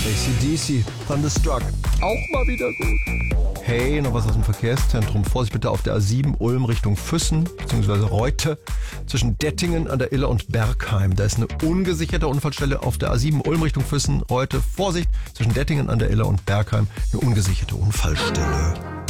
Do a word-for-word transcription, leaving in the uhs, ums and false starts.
A C D C, Thunderstruck, auch mal wieder gut. Hey, noch was aus dem Verkehrszentrum. Vorsicht bitte auf der A sieben Ulm Richtung Füssen bzw. Reute zwischen Dettingen an der Iller und Bergheim. Da ist eine ungesicherte Unfallstelle auf der A sieben Ulm Richtung Füssen, Reute. Vorsicht zwischen Dettingen an der Iller und Bergheim, eine ungesicherte Unfallstelle.